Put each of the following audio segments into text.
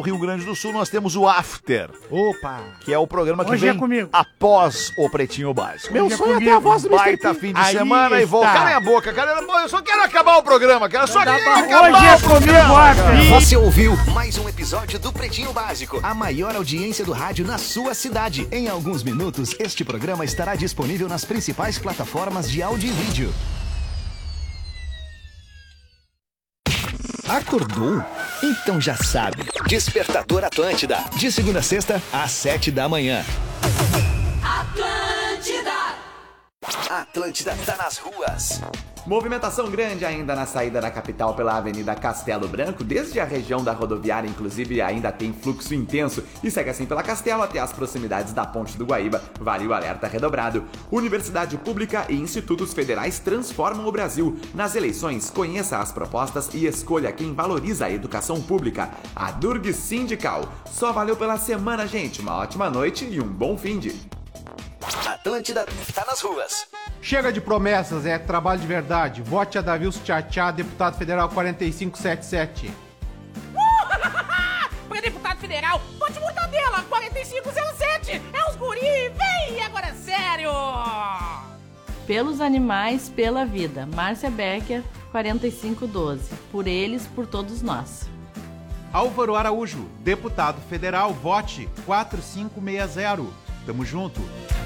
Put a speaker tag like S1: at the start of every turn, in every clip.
S1: Rio Grande do Sul, nós temos o After.
S2: Opa!
S1: Que é o programa que
S2: Hoje é
S1: vem
S2: comigo.
S1: após o Pretinho Básico.
S2: Meu sonho é ter a voz do
S1: Baita fim de
S2: Aí
S1: semana e vou...
S2: está.
S1: Calem a boca, cara. Eu só quero acabar o programa, cara. Eu só quero acabar
S2: Hoje é
S1: o
S2: comigo,
S1: programa.
S2: After.
S3: Você ouviu mais um episódio do Pretinho Básico, a maior audiência do rádio na sua cidade. Em alguns minutos, este programa estará disponível nas principais plataformas de áudio e vídeo. Acordou? Então já sabe. Despertador Atlântida, de segunda a sexta, às 7 da manhã. Atlântida tá nas ruas.
S4: Movimentação grande ainda na saída da capital pela Avenida Castelo Branco, desde a região da rodoviária, inclusive, ainda tem fluxo intenso e segue assim pela Castelo até as proximidades da Ponte do Guaíba. Vale o alerta redobrado. Universidade pública e institutos federais transformam o Brasil. Nas eleições, conheça as propostas e escolha quem valoriza a educação pública. A Durg Sindical. Só valeu pela semana, gente. Uma ótima noite e um bom finde.
S3: Atlântida tá nas ruas.
S2: Chega de promessas, é trabalho de verdade. Vote a Davilson Tchatchá, deputado federal 4577.
S5: Para deputado federal, vote Mortadela 4507. É os guri, vem, agora é sério.
S6: Pelos animais, pela vida. Márcia Becker, 4512. Por eles, por todos nós.
S2: Álvaro Araújo, deputado federal, vote 4560. Tamo junto.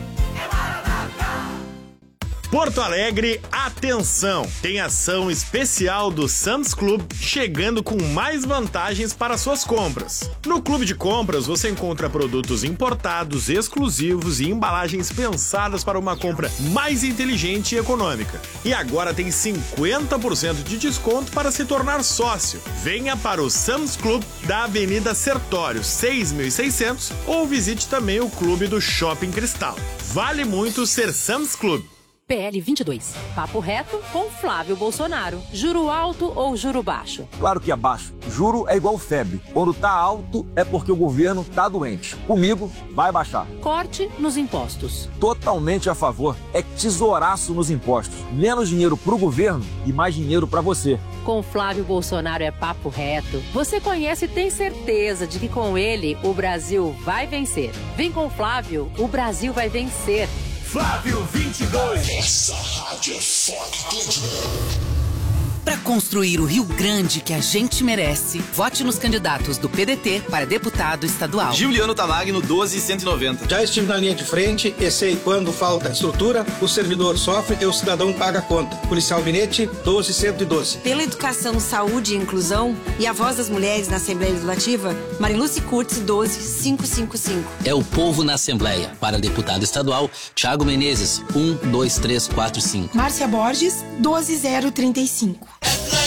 S7: Porto Alegre, atenção! Tem ação especial do Sam's Club chegando com mais vantagens para suas compras. No Clube de Compras você encontra produtos importados, exclusivos e embalagens pensadas para uma compra mais inteligente e econômica. E agora tem 50% de desconto para se tornar sócio. Venha para o Sam's Club da Avenida Sertório 6600 ou visite também o Clube do Shopping Cristal. Vale muito ser Sam's Club.
S8: PL 22. Papo reto com Flávio Bolsonaro. Juro alto ou juro baixo?
S9: Claro que é baixo. Juro é igual febre. Quando tá alto é porque o governo tá doente. Comigo, vai baixar.
S8: Corte nos impostos.
S9: Totalmente a favor. É tesouraço nos impostos. Menos dinheiro pro governo e mais dinheiro pra você.
S8: Com Flávio Bolsonaro é papo reto. Você conhece e tem certeza de que com ele o Brasil vai vencer. Vem com Flávio, o Brasil vai vencer.
S3: Flávio 22.
S10: Essa rádio é forte. Para construir o Rio Grande que a gente merece, vote nos candidatos do PDT para deputado estadual.
S11: Juliano Tamagno, 12190.
S12: Já estive na linha de frente e sei quando falta estrutura, o servidor sofre e o cidadão paga a conta. Policial Binete, 12112.
S13: Pela educação, saúde e inclusão e a voz das mulheres na Assembleia Legislativa, Mariluce Curtis, 12555.
S10: É o povo na Assembleia. Para deputado estadual, Thiago Menezes, 12345.
S13: Márcia Borges, 12035.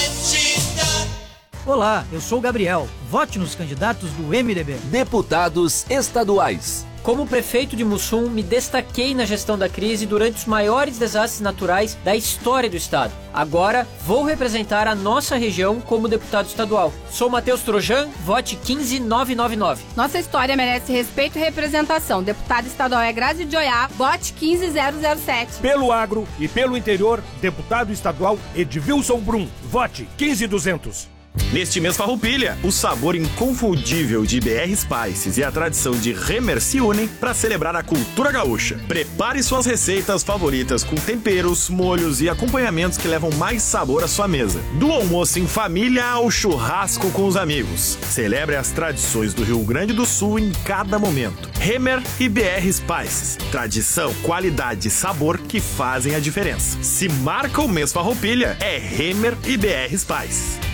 S14: Olá, eu sou o Gabriel. Vote nos candidatos do MDB.
S15: Deputados estaduais.
S14: Como prefeito de Mussum, me destaquei na gestão da crise durante os maiores desastres naturais da história do estado. Agora, vou representar a nossa região como deputado estadual. Sou Matheus Trojan, vote 15999.
S16: Nossa história merece respeito e representação. Deputado estadual é Grazi de Oiá, vote 15007.
S17: Pelo agro e pelo interior, deputado estadual Edvilson Brum, vote 15200.
S7: Neste mês Farroupilha, o sabor inconfundível de BR Spices e a tradição de Remer se unem para celebrar a cultura gaúcha. Prepare suas receitas favoritas com temperos, molhos e acompanhamentos que levam mais sabor à sua mesa. Do almoço em família ao churrasco com os amigos. Celebre as tradições do Rio Grande do Sul em cada momento. Remer e BR Spices. Tradição, qualidade e sabor que fazem a diferença. Se marca o mês Farroupilha, é Remer e BR Spices.